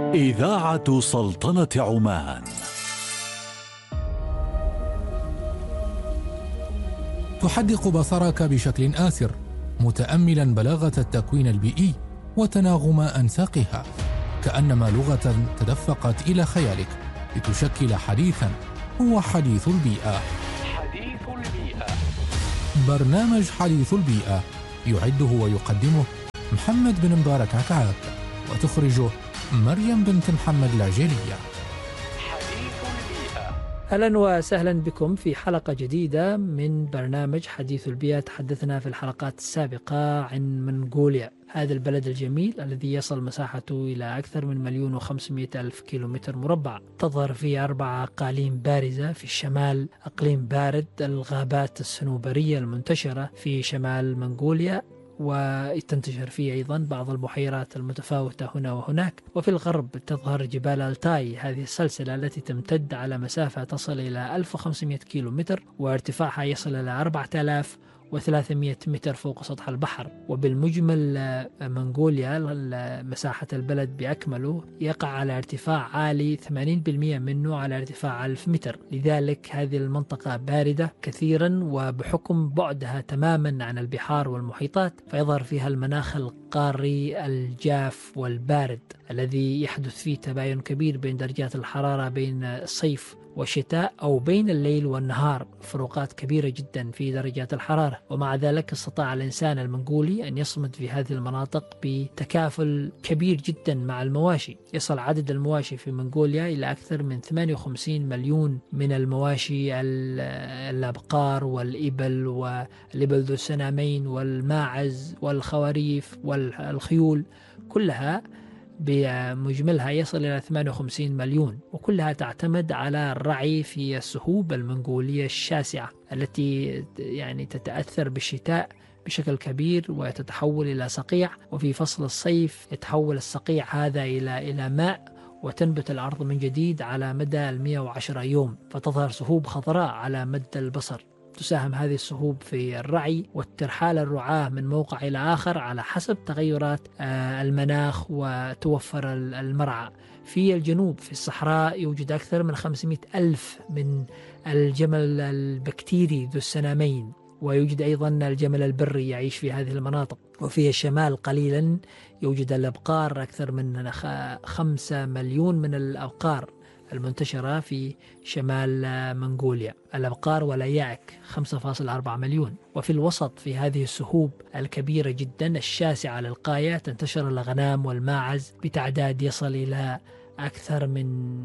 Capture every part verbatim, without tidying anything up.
إذاعة سلطنة عمان. تحدق بصرك بشكل آسر متأملا بلاغة التكوين البيئي وتناغم أنساقها، كأنما لغة تدفقت إلى خيالك لتشكل حديثا هو حديث البيئة. حديث البيئة، برنامج حديث البيئة يعده ويقدمه محمد بن مبارك عكعاك، وتخرجه مريم بنت محمد العجيلية. حديث البيئة. أهلا وسهلا بكم في حلقة جديدة من برنامج حديث البيئة. تحدثنا في الحلقات السابقة عن منغوليا، هذا البلد الجميل الذي يصل مساحته إلى أكثر من مليون وخمسمائة ألف كيلومتر مربع. تظهر فيه أربع أقاليم بارزة. في الشمال أقليم بارد، الغابات الصنوبرية المنتشرة في شمال منغوليا، وتنتشر فيه أيضا بعض البحيرات المتفاوتة هنا وهناك. وفي الغرب تظهر جبال التاي، هذه السلسلة التي تمتد على مسافة تصل إلى ألف وخمسمائة كيلومتر، وارتفاعها يصل إلى أربعة آلاف وثلاثمائة متر فوق سطح البحر. وبالمجمل منغوليا مساحة البلد بأكمله يقع على ارتفاع عالي، ثمانين بالمئة منه على ارتفاع ألف متر. لذلك هذه المنطقة باردة كثيرا، وبحكم بعدها تماما عن البحار والمحيطات فيظهر فيها المناخ القاري الجاف والبارد الذي يحدث فيه تباين كبير بين درجات الحرارة بين الصيف والشتاء، أو بين الليل والنهار، فروقات كبيرة جدا في درجات الحرارة. ومع ذلك استطاع الإنسان المنغولي أن يصمد في هذه المناطق بتكافل كبير جدا مع المواشي. يصل عدد المواشي في منغوليا إلى أكثر من ثمانية وخمسين مليون من المواشي، الأبقار والإبل والإبل ذو السنامين والماعز والخواريف والخيول، كلها بمجملها يصل إلى ثمانية وخمسين مليون، وكلها تعتمد على الرعي في السهوب المنغولية الشاسعة التي يعني تتأثر بالشتاء بشكل كبير وتتحول إلى صقيع، وفي فصل الصيف يتحول الصقيع هذا إلى إلى ماء، وتنبت الأرض من جديد على مدى مئة وعشرة يوم، فتظهر سهوب خضراء على مد البصر. تساهم هذه السهوب في الرعي والترحال الرعاة من موقع إلى آخر على حسب تغيرات المناخ، وتوفر المرعى. في الجنوب في الصحراء يوجد أكثر من خمسمائة ألف من الجمل البكتيري ذو السنامين، ويوجد أيضا الجمل البري يعيش في هذه المناطق. وفي الشمال قليلا يوجد الأبقار، أكثر من خمسة مليون من الأبقار المنتشرة في شمال منغوليا، الأبقار والأياك خمسة فاصلة أربعة مليون. وفي الوسط في هذه السهوب الكبيرة جدا الشاسعة للغاية تنتشر الأغنام والماعز بتعداد يصل إلى أكثر من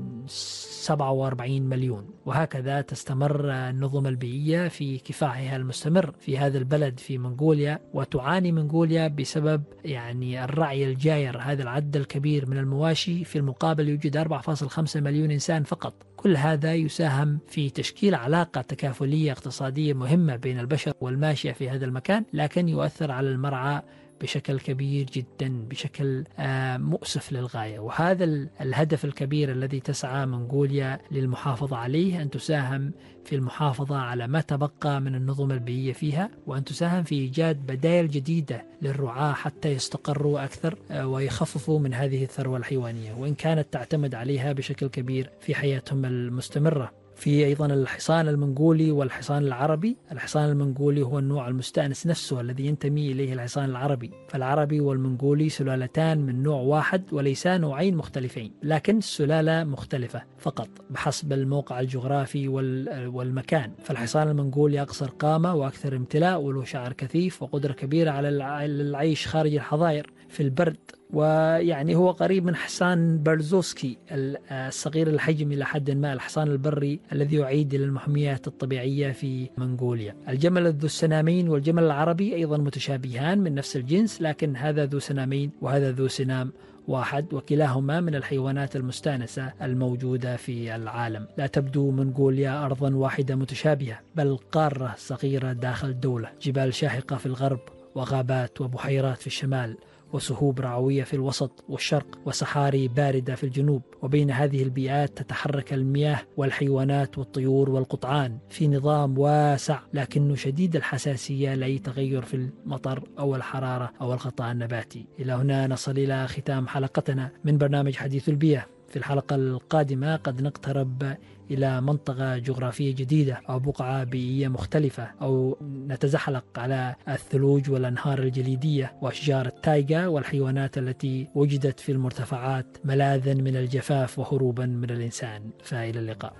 سبعة وأربعين مليون. وهكذا تستمر النظم البيئية في كفاحها المستمر في هذا البلد في منغوليا. وتعاني منغوليا بسبب يعني الرعي الجائر، هذا العدد الكبير من المواشي، في المقابل يوجد أربعة فاصلة خمسة مليون إنسان فقط. كل هذا يساهم في تشكيل علاقة تكافلية اقتصادية مهمة بين البشر والماشية في هذا المكان، لكن يؤثر على المرعى بشكل كبير جدا، بشكل مؤسف للغاية. وهذا الهدف الكبير الذي تسعى منغوليا للمحافظة عليه، أن تساهم في المحافظة على ما تبقى من النظم البيئية فيها، وأن تساهم في إيجاد بدائل جديدة للرعاة حتى يستقروا أكثر ويخففوا من هذه الثروة الحيوانية، وإن كانت تعتمد عليها بشكل كبير في حياتهم المستمرة. في أيضا الحصان المنغولي والحصان العربي. الحصان المنغولي هو النوع المستأنس نفسه الذي ينتمي إليه الحصان العربي، فالعربي والمنغولي سلالتان من نوع واحد وليسا نوعين مختلفين، لكن السلالة مختلفة فقط بحسب الموقع الجغرافي والمكان. فالحصان المنغولي أقصر قامة وأكثر امتلاء، وله شعر كثيف وقدرة كبيرة على العيش خارج الحظائر في البرد، ويعني هو قريب من حصان برزوسكي الصغير الحجم إلى حد ما، الحصان البري الذي يعيد إلى المحميات الطبيعية في منغوليا. الجمل ذو السنامين والجمل العربي أيضا متشابهان من نفس الجنس، لكن هذا ذو سنامين وهذا ذو سنام واحد، وكلاهما من الحيوانات المستأنسة الموجودة في العالم. لا تبدو منغوليا أرضا واحدة متشابهة، بل قارة صغيرة داخل دولة، جبال شاهقة في الغرب وغابات وبحيرات في الشمال، وسهوب رعوية في الوسط والشرق وصحاري باردة في الجنوب، وبين هذه البيئات تتحرك المياه والحيوانات والطيور والقطعان في نظام واسع لكنه شديد الحساسية لأي تغير في المطر أو الحرارة أو الغطاء النباتي. إلى هنا نصل إلى ختام حلقتنا من برنامج حديث البيئة. في الحلقة القادمة قد نقترب إلى منطقة جغرافية جديدة أو بقعة بيئية مختلفة، أو نتزحلق على الثلوج والأنهار الجليدية وأشجار التايغا والحيوانات التي وجدت في المرتفعات ملاذا من الجفاف وهروبا من الإنسان. فإلى اللقاء.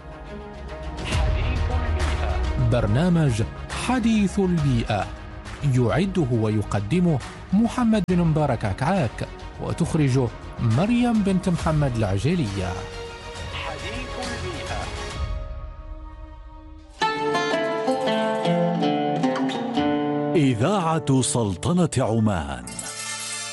حديث البيئة. برنامج حديث البيئة يعده ويقدمه محمد بن مبارك عكعاك، وتخرجه مريم بنت محمد العجيلية. حديث البيئة. إذاعة سلطنة عمان.